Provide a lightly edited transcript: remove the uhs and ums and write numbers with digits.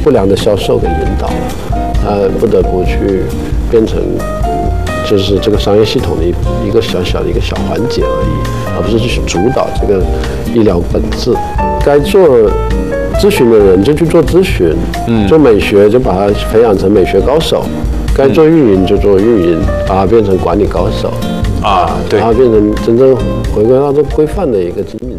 不良的销售给引导了，不得不去变成就是这个商业系统的一个小小的一个小环节而已，而不是去主导这个医疗本质。该做咨询的人就去做咨询，做美学就把它培养成美学高手，该做运营就做运营，把它变成管理高手， 对， 把它变成真正回归到这规范的一个经营。